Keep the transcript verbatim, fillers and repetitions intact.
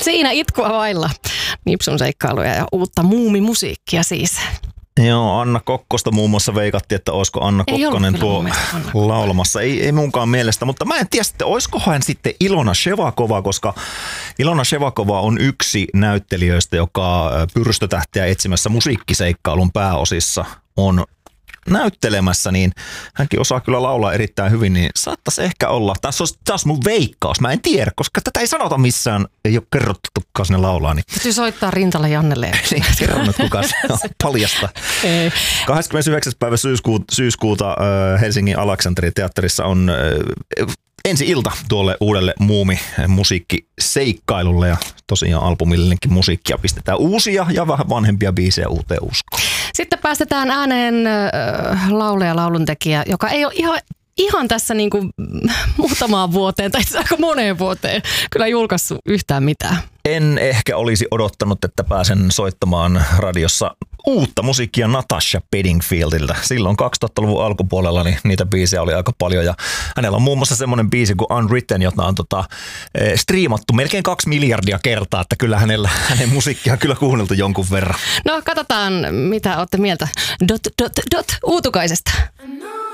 Siinä itkua vailla. Nipsun seikkailuja ja uutta muumimusiikkia siis. Joo, Anna Kokkosta muun muassa veikattiin, että olisiko Anna Ei Kokkonen tuo Anna laulamassa. Ei, ei munkaan mielestä, mutta mä en tiedä sitten, olisikohan sitten Ilona Shevakova, koska Ilona Shevakova on yksi näyttelijöistä, joka Pyrstötähtiä etsimässä musiikkiseikkailun pääosissa on näyttelemässä, niin hänkin osaa kyllä laulaa erittäin hyvin, niin saattaisi ehkä olla. Tässä olisi taas mun veikkaus, mä en tiedä, koska tätä ei sanota missään, ei ole kerrottu, kuka sinne laulaa. Niin. Täytyy soittaa Rintala Jannelle. Niin, kerron nyt kuka se on, paljasta. Ei. kahdeskymmenesyhdeksäs päivä syyskuuta, syyskuuta Helsingin Aleksanterin-teatterissa on ensi ilta tuolle uudelle muumimusiikkiseikkailulle ja tosiaan albumillekin musiikkia pistetään uusia ja vähän vanhempia biisejä uuteen uskoon. Sitten päästetään ääneen äh, laulaja, lauluntekijä, joka ei ole ihan, ihan tässä niin kuin muutamaan vuoteen tai aika moneen vuoteen kyllä julkaissut yhtään mitään. En ehkä olisi odottanut, että pääsen soittamaan radiossa uutta musiikkia Natasha Bedingfieldiltä. Silloin kaksituhattaluvun alkupuolella niin niitä biisejä oli aika paljon ja hänellä on muun muassa semmoinen biisi kuin Unwritten, jota on tota, eh, striimattu melkein kaksi miljardia kertaa, että kyllä hänellä, hänen musiikkia on kyllä kuunneltu jonkun verran. No katsotaan, mitä olette mieltä dot, dot, dot, Uutukaisesta.